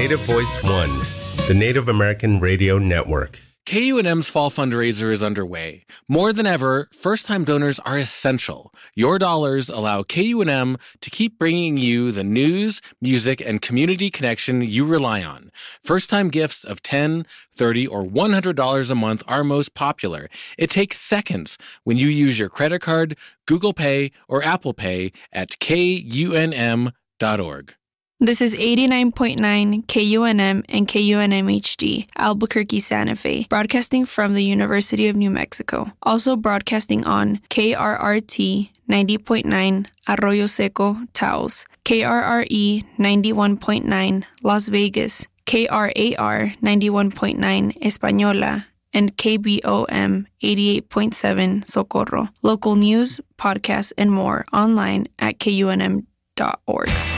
Native Voice One, the Native American Radio Network. KUNM's fall fundraiser is underway. More than ever, first-time donors are essential. Your dollars allow KUNM to keep bringing you the news, music, and community connection you rely on. First-time gifts of $10, $30, or $100 a month are most popular. It takes seconds when you use your credit card, Google Pay, or Apple Pay at KUNM.org. This is 89.9 KUNM and KUNM-HD, Albuquerque, Santa Fe, broadcasting from the University of New Mexico. Also broadcasting on KRRT 90.9 Arroyo Seco, Taos, KRRE 91.9 Las Vegas, KRAR 91.9 Española, and KBOM 88.7 Socorro. Local news, podcasts, and more online at KUNM.org.